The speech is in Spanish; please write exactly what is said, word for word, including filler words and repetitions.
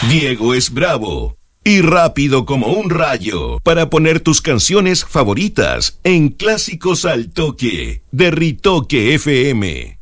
Diego es bravo y rápido como un rayo para poner tus canciones favoritas en Clásicos al Toque de Ritoque F M.